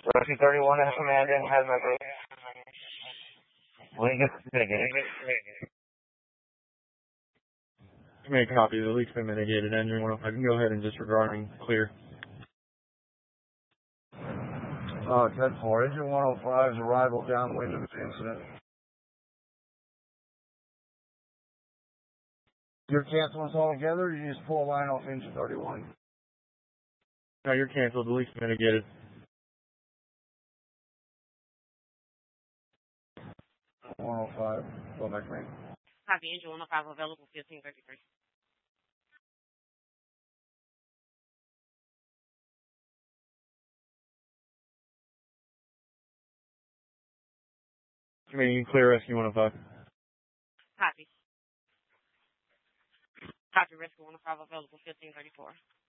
Rescue 31 has command and has my group. League is mitigated. Command copy. The leak's been mitigated. Engine 105. You can go ahead and disregard and clear. 10-4. Engine 105's arrival downwind of this incident. You're canceling this all together, or you just pull a line off engine 31? No, you're canceled. The leak's mitigated. Go back to me. Copy, engine 105 available, 1533. You can clear Rescue 105. Copy. Copy, rescue 105 available, 1534.